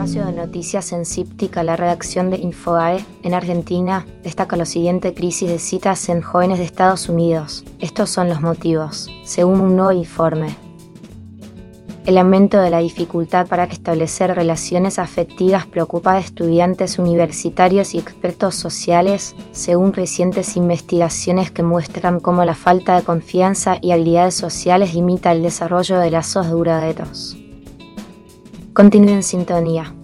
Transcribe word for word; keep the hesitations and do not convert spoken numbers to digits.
espacio de noticias en Cíptica, la redacción de Infobae, en Argentina, destaca la siguiente crisis de citas en jóvenes de Estados Unidos. Estos son los motivos, según un nuevo informe. El aumento de la dificultad para establecer relaciones afectivas preocupa a estudiantes universitarios y expertos sociales, según recientes investigaciones que muestran cómo la falta de confianza y habilidades sociales limita el desarrollo de lazos duraderos. Continúe en sintonía.